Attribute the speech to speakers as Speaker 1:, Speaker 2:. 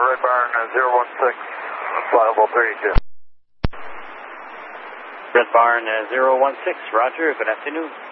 Speaker 1: Red Barn 016, flyable 32.
Speaker 2: Red Barn 016, roger, good afternoon.